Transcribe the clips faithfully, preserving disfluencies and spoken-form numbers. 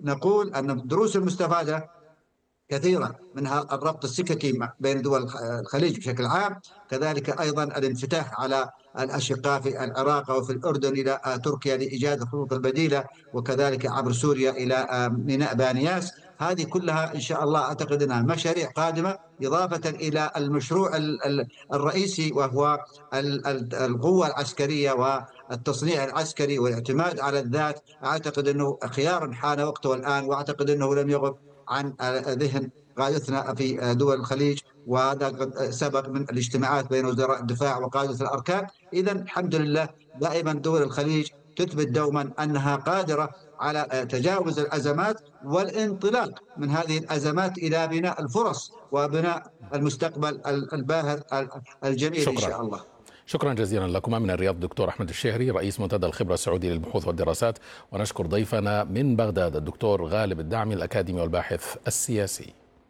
نقول أن الدروس المستفادة كثيرة، منها الربط السككي بين دول الخليج بشكل عام، كذلك أيضا الانفتاح على الأشقاء في العراق وفي الأردن إلى تركيا لإيجاد الخطوط البديلة، وكذلك عبر سوريا إلى ميناء بانياس. هذه كلها إن شاء الله أعتقد أنها مشاريع قادمة، إضافة إلى المشروع الرئيسي وهو القوة العسكرية والتصنيع العسكري والاعتماد على الذات. أعتقد أنه خيار حان وقته الآن، وأعتقد أنه لم يغب عن ذهن قادتنا في دول الخليج، وهذا قد سبق من الاجتماعات بين وزراء الدفاع وقادة الأركان. إذا الحمد لله دائما دول الخليج تثبت دوما أنها قادرة على تجاوز الأزمات والانطلاق من هذه الأزمات إلى بناء الفرص وبناء المستقبل الباهر الجميل شكرا. إن شاء الله. شكرا جزيلا لكما. من الرياض دكتور أحمد الشهري رئيس منتدى الخبرة السعودي للبحوث والدراسات، ونشكر ضيفنا من بغداد الدكتور غالب الدعمي الأكاديمي والباحث السياسي.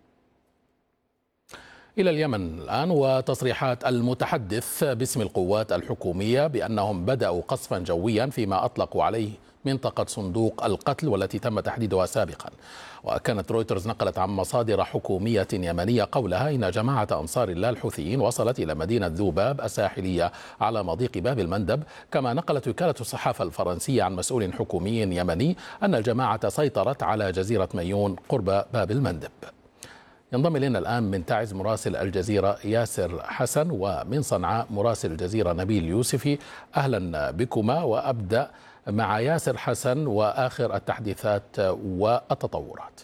إلى اليمن الآن، وتصريحات المتحدث باسم القوات الحكومية بأنهم بدأوا قصفا جويا فيما أطلقوا عليه منطقة صندوق القتل والتي تم تحديدها سابقا. وكانت رويترز نقلت عن مصادر حكومية يمنية قولها إن جماعة أنصار الله الحوثيين وصلت إلى مدينة ذوباب الساحلية على مضيق باب المندب. كما نقلت وكالة الصحافة الفرنسية عن مسؤول حكومي يمني أن الجماعة سيطرت على جزيرة ميون قرب باب المندب. ينضم إلينا الآن من تعز مراسل الجزيرة ياسر حسن، ومن صنعاء مراسل الجزيرة نبيل يوسفي. أهلا بكما، وأبدأ مع ياسر حسن وآخر التحديثات والتطورات.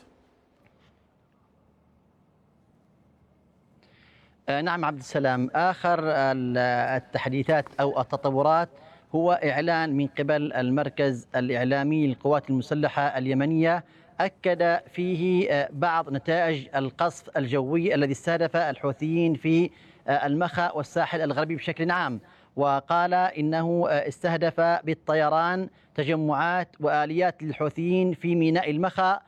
نعم عبد السلام، آخر التحديثات أو التطورات هو إعلان من قبل المركز الإعلامي للقوات المسلحة اليمنية، أكد فيه بعض نتائج القصف الجوي الذي استهدف الحوثيين في المخا والساحل الغربي بشكل عام. وقال إنه استهدف بالطيران تجمعات وآليات للحوثيين في ميناء المخا،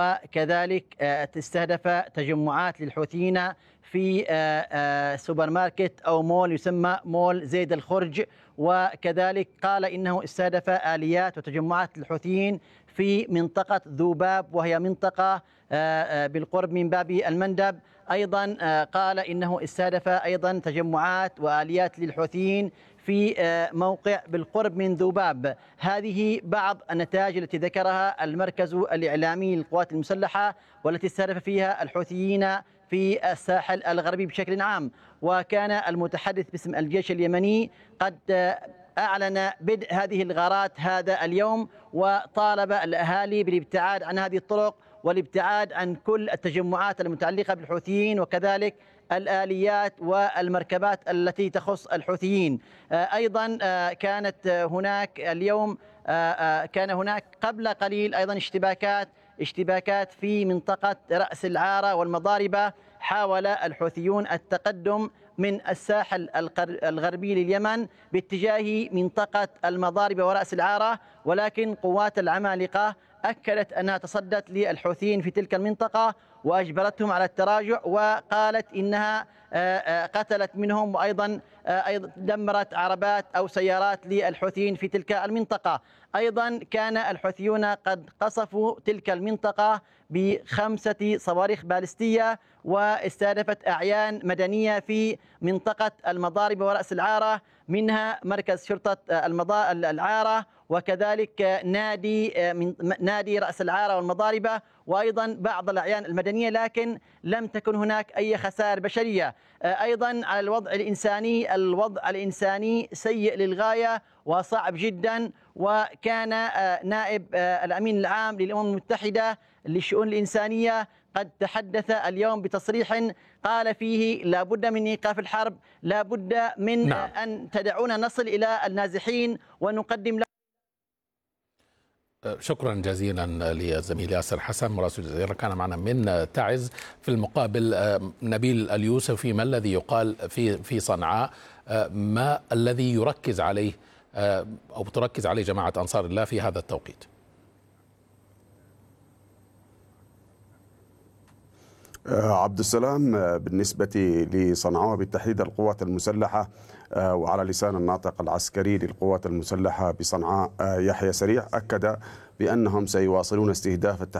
وكذلك استهدف تجمعات للحوثيين في سوبر ماركت أو مول يسمى مول زيد الخرج. وكذلك قال إنه استهدف آليات وتجمعات للحوثيين في منطقة ذوباب، وهي منطقة بالقرب من باب المندب. أيضا قال إنه استهدف أيضا تجمعات وآليات للحوثيين في موقع بالقرب من ذوباب. هذه بعض النتائج التي ذكرها المركز الإعلامي للقوات المسلحة والتي استهدف فيها الحوثيين في الساحل الغربي بشكل عام. وكان المتحدث باسم الجيش اليمني قد أعلن بدء هذه الغارات هذا اليوم، وطالب الأهالي بالابتعاد عن هذه الطرق والابتعاد عن كل التجمعات المتعلقة بالحوثيين، وكذلك الآليات والمركبات التي تخص الحوثيين. أيضا كانت هناك اليوم كان هناك قبل قليل أيضا اشتباكات اشتباكات في منطقة رأس العارة والمضاربة. حاول الحوثيون التقدم من الساحل الغربي لليمن باتجاه منطقة المضاربة ورأس العارة، ولكن قوات العمالقة أكدت أنها تصدت للحوثيين في تلك المنطقة وأجبرتهم على التراجع، وقالت إنها قتلت منهم، وأيضا أيضا دمرت عربات أو سيارات للحوثيين في تلك المنطقة. أيضا كان الحوثيون قد قصفوا تلك المنطقة بخمسة صواريخ باليستية، واستهدفت أعيان مدنية في منطقة المضاربة ورأس العارة، منها مركز شرطة العارة، وكذلك نادي نادي رأس العارة والمضاربة، وأيضا بعض الأعيان المدنية، لكن لم تكن هناك أي خسائر بشرية. أيضا على الوضع الإنساني، الوضع الإنساني سيء للغاية وصعب جدا. وكان نائب الأمين العام للأمم المتحدة للشؤون الإنسانية قد تحدث اليوم بتصريح قال فيه لا بد من إيقاف الحرب، لا بد من نعم. أن تدعونا نصل إلى النازحين ونقدم له. شكرا جزيلا للزميل ياسر حسن مراسل الجزيرة، كان معنا من تعز. في المقابل نبيل اليوسفي، ما الذي يقال في في صنعاء؟ ما الذي يركز عليه أو تركز عليه جماعة أنصار الله في هذا التوقيت؟ عبد السلام، بالنسبة لصنعاء بالتحديد القوات المسلحة وعلى لسان الناطق العسكري للقوات المسلحة بصنعاء يحيى سريع، أكد بأنهم سيواصلون استهداف التحديد